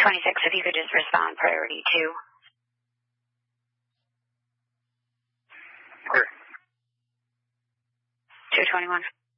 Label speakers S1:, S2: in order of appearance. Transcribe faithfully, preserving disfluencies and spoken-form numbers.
S1: twenty-six, if you could just respond priority two.
S2: Sure.
S1: two twenty-one.